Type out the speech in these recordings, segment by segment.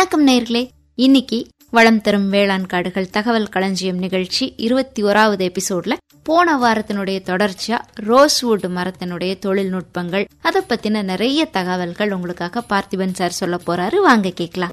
வணக்கம் நேயர்களே, இன்னைக்கு வளம் தரும் வேளாண் காடுகள் தகவல் களஞ்சியம் நிகழ்ச்சி 21வது எபிசோட்ல போன வாரத்தினுடைய தொடர்ச்சியா ரோஸ்வுட் மரத்தினுடைய தொழில்நுட்பங்கள் அதை பத்தின நிறைய தகவல்கள் உங்களுக்காக பார்த்திபன் சார் சொல்ல போறாரு. வாங்க கேட்கலாம்.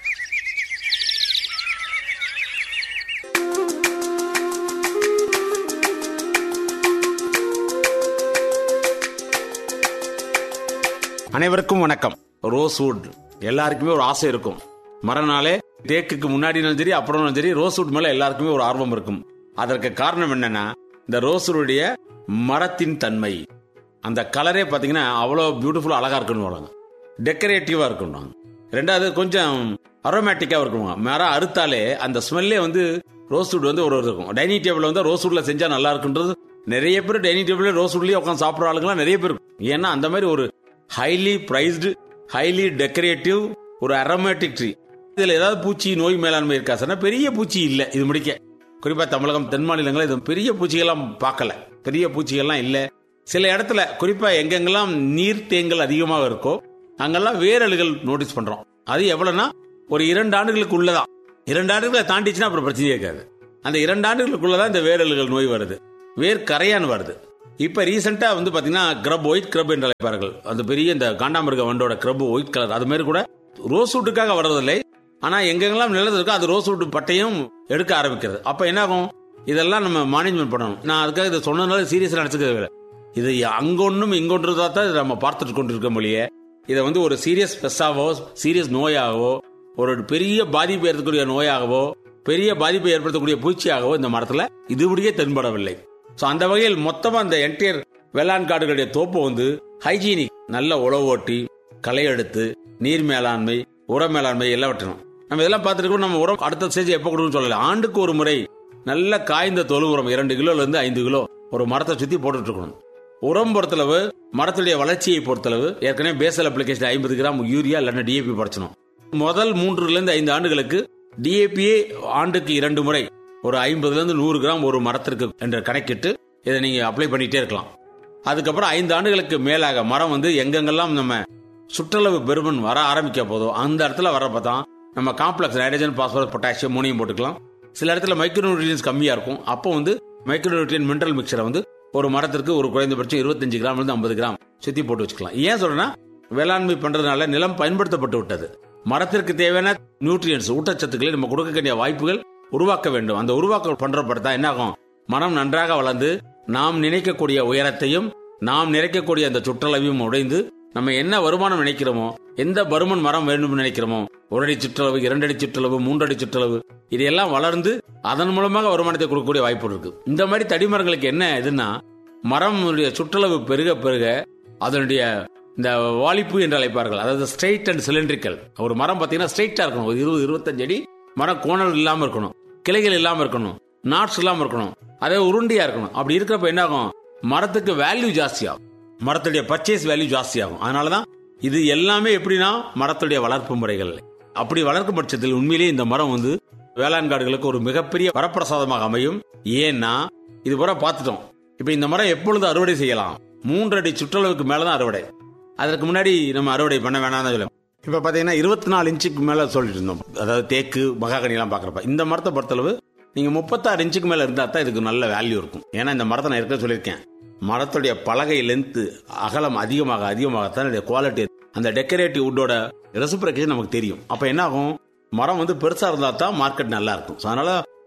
அனைவருக்கும் வணக்கம். ரோஸ்வுட் எல்லாருக்குமே ஒரு ஆசை இருக்கும். மரனாலே தேக்குக்கு முன்னாடினாலும் சரி அப்புறம் சரி ரோஸ்வுட் மேல எல்லாருக்குமே ஒரு ஆர்வம் இருக்கும். அதற்கு காரணம் என்னன்னா, இந்த ரோஸ்வுடைய மரத்தின் தன்மை, அந்த கலரே பாத்தீங்கன்னா அவ்வளவு பியூட்டிஃபுல்லா அழகா இருக்கணும், டெக்கரேட்டிவா இருக்கணும். ரெண்டாவது கொஞ்சம் அரோமேட்டிக்கா இருக்கணும். மரம் அறுத்தாலே அந்த ஸ்மெல்லே ரோஸ்வுட் ஒரு இருக்கும். டைனிங் டேபிள் ரோஸ்வுட்ல செஞ்சா நல்லா இருக்குன்றது நிறைய பேர் டைனிங் டேபிள் ரோஸ்வுட்லயே உட்காந்து சாப்பிட்ற ஆளுங்களாம் நிறைய பேர் இருக்கும். ஏன்னா அந்த மாதிரி ஒரு ஹைலி பிரைஸ்டு, ஹைலி டெக்கரேட்டிவ் ஒரு அரோமேட்டிக் ட்ரீ. இதுல ஏதாவது பூச்சி நோய் மேலாண்மை இருக்கா சார்? பெரிய பூச்சி இல்ல. இது முடிக்க குறிப்பா தமிழகம் தென் மாநிலங்கள் இது பெரிய பூச்சிகள்லாம் பார்க்கல. பெரிய பூச்சிகள்லாம் இல்ல. சில இடத்துல குறிப்பா எங்கெங்கெல்லாம் நீர் தேங்கல் அதிகமாக இருக்கோ அங்கெல்லாம் வேரல்கள் நோட்டீஸ் பண்றோம். அது எவ்வளவுனா ஒரு 2 ஆண்டுகளுக்கு உள்ளதான். 2 ஆண்டுகளை தாண்டிச்சுன்னா அப்புறம் பிரச்சனையே இருக்காது. அந்த 2 ஆண்டுகளுக்குள்ளதான் இந்த வேரல்கள் நோய் வருது, வேர் கரையான் வருது. இப்ப ரீசெண்டா பாத்தீங்கன்னா கிரப், ஒயிட் கிரப் என்று அழைப்பார்கள். அந்த பெரிய இந்த காண்டாமிருக வண்டோட கிரப் ஒயிட் கலர், அது மாதிரி கூட ரோஸ்வுட்டுக்காக வர்றதில்லை. ஆனா எங்கெங்கெல்லாம் நிலது இருக்கோ அது ரோஸ்வுட் பட்டையும் எடுக்க ஆரம்பிக்கிறது. அப்ப என்ன ஆகும்? இதெல்லாம் நம்ம மேனேஜ்மெண்ட் பண்ணணும். நான் அதுக்காக இதை சொன்னதுனால சீரியஸா நினைச்சுக்கிறது. இது அங்கொன்னும் இங்கொன்றதா தான் இதை நம்ம பார்த்துட்டு கொண்டு இருக்க முடியே. இதை ஒரு சீரியஸ் பெஸ்ஸாவோ, சீரியஸ் நோயாகவோ, ஒரு பெரிய பாதிப்பு ஏற்படக்கூடிய நோயாகவோ, பெரிய பாதிப்பை ஏற்படுத்தக்கூடிய பூச்சியாகவோ இந்த மரத்துல இதுபடியே தென்படவில்லை. அந்த வகையில் மொத்தமா அந்த என்டையர் வேளாண் காடுகளுடைய தோப்பு ஹைஜீனிக், நல்ல உழவு ஓட்டி, களை எடுத்து, நீர் மேலாண்மை, உர மேலாண்மை எல்லாம் வெட்டணும். நம்ம இதெல்லாம் பார்த்துட்டு நம்ம உரம் அடுத்த ஸ்டேஜ் எப்ப கொடுக்கணும்னு சொல்லல. ஆண்டுக்கு ஒரு முறை நல்ல காய்ந்த தொழு உரம் 2 கிலோல இருந்து 5 கிலோ ஒரு மரத்தை சுத்தி போட்டுட்டு இருக்கணும். உரம் பொறுத்தளவு, மரத்துடைய வளர்ச்சியை பொறுத்தளவு ஏற்கனவே பேசல் அப்ளிகேஷன் 50 கிராம் யூரியா இல்லைன்னா டிஏபி படைச்சணும். முதல் 3 இருந்து 5 ஆண்டுகளுக்கு டிஏபியே ஆண்டுக்கு 2 முறை ஒரு 50 இருந்து 100 கிராம் ஒரு மரத்திற்கு என்று கணக்கிட்டு இதை நீங்க அப்ளை பண்ணிட்டே இருக்கலாம். அதுக்கப்புறம் 5 ஆண்டுகளுக்கு மேலாக மரம் எங்கெங்கெல்லாம் நம்ம சுற்றளவு பெருமன் வர ஆரம்பிக்க போதும் அந்த இடத்துல வரப்பதான் நம்ம காம்ப்ளெக்ஸ் நைட்ரஜன், பாஸ்பரஸ், பொட்டாசியம் 3 போட்டுக்கலாம். சில இடத்துல மைக்ரோ நியூட்ரியன்ஸ் கம்மியா இருக்கும். அப்போ மைக்ரோ நியூட்ரியன் மினரல் மிக்சரை ஒரு மரத்திற்கு ஒரு குறைந்தபட்சம் 25 கிராம் இருந்து 50 கிராம் சுத்தி போட்டு வச்சுக்கலாம். ஏன் சொல்றேன்னா, வேளாண்மை பண்றதுனால நிலம் பயன்படுத்தப்பட்டு விட்டது. மரத்திற்கு தேவையான நியூட்ரியன்ஸ், ஊட்டச்சத்துக்களை நம்ம கொடுக்க வேண்டிய வாய்ப்புகள் உருவாக்க வேண்டும். அந்த உருவாக்க பண்றப்பதான் என்ன ஆகும்? மரம் நன்றாக வளர்ந்து நாம் நினைக்கக்கூடிய உயரத்தையும் நாம் நினைக்கக்கூடிய அந்த சுற்றளவையும் உடைந்து நம்ம என்ன வருமானம் நினைக்கிறோமோ, எந்த பருமன் மரம் வேண்டும் நினைக்கிறோமோ, 1 அடி சுற்றளவு, 2 அடி சுற்றளவு, 3 அடி சுற்றளவு, இதையெல்லாம் வளர்ந்து அதன் மூலமாக வருமானத்தை கொடுக்கக்கூடிய வாய்ப்பு இருக்கு. இந்த மாதிரி தடிமரங்களுக்கு என்ன இதுன்னா, மரம் சுற்றளவு பெருக பெருக அதனுடைய இந்த வாலிப்பு என்று அழைப்பார்கள், அதாவது ஸ்ட்ரெயிட் அண்ட் சிலிண்ட்ரிக்கல். ஒரு மரம் பாத்தீங்கன்னா ஸ்ட்ரெயிட்டா இருக்கணும், ஒரு 20-25 அடி மரம் கோணல் இல்லாம இருக்கணும், கிளைகள் இல்லாம இருக்கணும், நாட்ஸ் இல்லாம இருக்கணும், அதே உருண்டியா இருக்கணும். அப்படி இருக்கிறப்ப என்ன ஆகும்? மரத்துக்கு வேல்யூ ஜாஸ்தியாகும், மரத்துடைய பர்ச்சேஸ் வேல்யூ ஜாஸ்தியாகும். அதனாலதான் இது எல்லாமே எப்படின்னா மரத்துடைய வளர்ப்பு முறைகள். அப்படி வளர்க்கும் பட்சத்தில் உண்மையிலேயே இந்த மரம் வேளாண் காடுகளுக்கு ஒரு மிகப்பெரிய வரப்பிரசாதமாக அமையும். ஏன்னா இது போல பார்த்துட்டோம். இப்ப இந்த மரம் எப்பொழுது அறுவடை செய்யலாம்? 3 அடி சுற்றளவுக்கு மேலதான் அறுவடை. அதற்கு முன்னாடி நம்ம அறுவடை பண்ண வேணாம் தான் சொல்லுவோம். இப்ப பாத்தீங்கன்னா 24 இன்ச்சுக்கு மேல சொல்லிட்டு இருந்தோம். அதாவது தேக்கு, மகாகனி எல்லாம் பாக்குறப்ப இந்த மரத்தை பொறுத்தளவு நீங்க 36 இன்ச்சுக்கு மேல இருந்தா தான் இதுக்கு நல்ல வேல்யூ இருக்கும். ஏன்னா இந்த மரத்தை நான் ஏற்கனவே சொல்லியிருக்கேன், மரத்துடைய பலகை லென்த், அகலம் அதிகமாக அதிகமாகத்தான் குவாலிட்டி, அந்த டெக்கரேட்டிவ் வுட்டோட ரெசிப்ரோகேஷன் நமக்கு தெரியும். அப்ப என்ன ஆகும்? மரம் பெருசா இருந்தா தான் மார்க்கெட் நல்லா இருக்கும். அதனால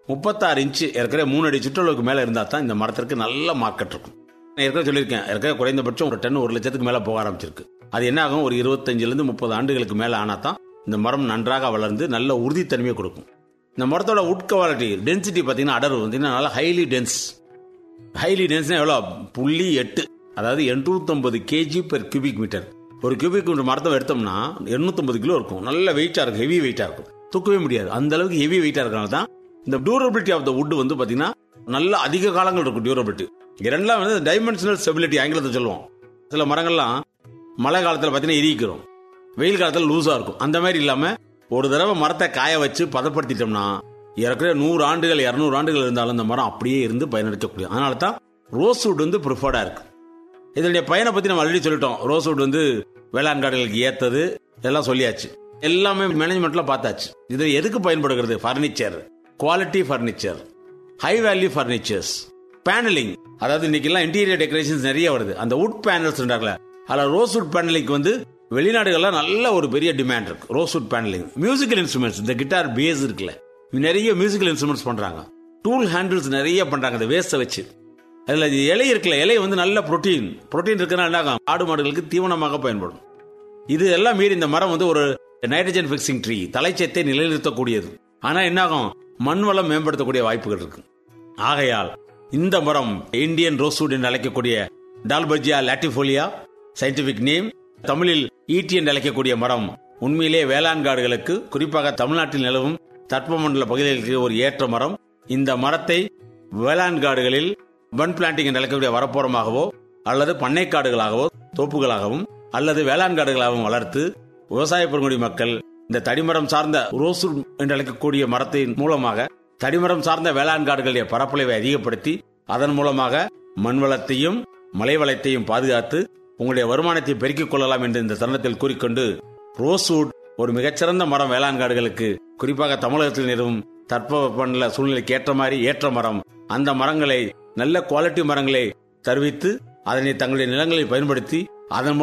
36 இன்ச்சு ஏற்கனவே 3 அடி சுற்றளவுக்கு மேல இருந்தா தான் இந்த மரத்திற்கு நல்ல மார்க்கெட் இருக்கும். ஏற்கனவே சொல்லியிருக்கேன், ஏற்கனவே குறைந்தபட்சம் ஒரு டன் 1 லட்சத்துக்கு மேல போக ஆரம்பிச்சிருக்கு. அது என்ன ஆகும்? ஒரு 25-30 ஆண்டுகளுக்கு மேல ஆனா தான் இந்த மரம் நன்றாக வளர்ந்து நல்ல உறுதித்தன்மையை கொடுக்கும். இந்த மரத்தோட உட் குவாலிட்டி, டென்சிட்டி பாத்தீங்கன்னா அடர் நல்லா ஹைலி டென்ஸ். ஹைலி டென்ஸ்னா எவ்வளவு? 0.8, அதாவது 850 kg பெர் கியூபிக் மீட்டர். ஒரு கியூபிக் மீட்டர் மரத்தை எடுத்தோம்னா 850 கிலோ இருக்கும். நல்ல வெயிட்டா இருக்கும், ஹெவி வெயிட்டா இருக்கும், தூக்கவே முடியாது. அந்த அளவுக்கு ஹெவி வெயிட்டா இருக்கனால தான் இந்த டியூரபிலிட்டி ஆஃப் த வுட் பாத்தீங்கன்னா நல்ல அதிக காலங்கள் இருக்கும். டியூரபிலிட்டி இரண்டாம் டைமென்ஷனல் ஸ்டெபிலிட்டி ஆங்கிலத்தை சொல்லுவோம். சில மரங்கள்லாம் மழை காலத்துல பாத்தீங்கன்னா இரிக்கிறோம், வெயில் காலத்துல லூஸா இருக்கும். அந்த மாதிரி இல்லாம ஒரு தடவை மரத்தை காய வச்சு பதப்படுத்திட்டோம்னா ஏற்கனவே 100 ஆண்டுகள் 200 ஆண்டுகள் இருந்தாலும் இந்த மரம் அப்படியே இருந்து பயனளிக்கக்கூடிய. அதனால தான் ரோஸ்வுட் ப்ரிஃபர்டா இருக்கு. இதனுடைய பயனை பத்தி நம்ம ஆல்ரெடி சொல்லிட்டோம். ரோஸ்வுட் வேளாண் காடுகளுக்கு ஏத்தது, இதெல்லாம் சொல்லியாச்சு. எல்லாமே மேனேஜ்மெண்ட்ல பார்த்தாச்சு. இது எதுக்கு பயன்படுகிறது? Furniture, quality furniture, high value furnitures, panelling. அதாவது இன்னைக்கு எல்லாம் இன்டீரியர் டெக்கரேஷன்ஸ் நிறைய வருது. அந்த வுட் பேனல்ஸ் அதுல ரோஸ்வுட் பேனலிங் வெளிநாடுகள்ல நல்ல ஒரு பெரிய டிமாண்ட் இருக்கு. Rosewood panelling. மியூசிக்கல் இன்ஸ்ட்ருமெண்ட்ஸ், இந்த கிட்டார் பேஸ் இருக்குல்ல, நிறைய மியூசிக்கல் இன்ஸ்ட்ருமெண்ட்ஸ் பண்றாங்க. டூல் ஹேண்டில்ஸ் நிறைய பண்றாங்க இந்த வேஸ்ட வச்சு. அதுல இலை இருக்குல்ல, இலை நல்ல புரோட்டீன் இருக்குன்னா ஆடு மாடுகளுக்கு தீவனமாக பயன்படும். இது எல்லாம் மீறி இந்த மரம் ஒரு நைட்ரஜன் பிக்சிங் ட்ரீ, தலைச்சத்தை நிலைநிறுத்தக்கூடியது. ஆனா என்னாகும், மண் வளம் மேம்படுத்தக்கூடிய வாய்ப்புகள் இருக்கு. ஆகையால் இந்த மரம் இந்தியன் ரோஸ்வுட் என்று அழைக்கக்கூடிய டால்பர்ஜியா லாட்டிஃபோலியா சயின்டிபிக் நேம், தமிழில் ஈட்டி என்று அழைக்கக்கூடிய மரம் உண்மையிலே வேளாண் காடுகளுக்கு, குறிப்பாக தமிழ்நாட்டில் நிலவும் தட்பமண்டல பகுதிகளுக்கு ஒரு ஏற்ற மரம். இந்த மரத்தை வேளாண் காடுகளில் பன் பிளான்டிங் என்று அழைக்கக்கூடிய வரப்போரமாகவோ அல்லது பண்ணை காடுகளாகவோ தோப்புகளாகவும் அல்லது வேளாண் காடுகளாகவும் வளர்த்து விவசாய பெருங்குடி மக்கள் இந்த தடிமரம் சார்ந்த ரோஸ்வுட் என்று அழைக்கக்கூடிய மரத்தின் மூலமாக தடிமரம் சார்ந்த வேளாண் காடுகளுடைய பரப்பளவை அதிகப்படுத்தி அதன் மூலமாக மண் வளத்தையும் மலை வளத்தையும் பாதுகாத்து உங்களுடைய வருமானத்தை பெருக்கிக் கொள்ளலாம் என்று இந்த தருணத்தில் கூறிக்கொண்டு, ரோஸ்வுட் ஒரு மிகச்சிறந்த மரம் வேளாண் காடுகளுக்கு, குறிப்பாக தமிழகத்தில் நிலவும் தட்பவெப்பநிலை சூழ்நிலைக்கு ஏற்ற மரம். அந்த மரங்களை, நல்ல குவாலிட்டி மரங்களை தருவித்து அதனை தங்களுடைய நிலங்களில் பயன்படுத்தி அதன்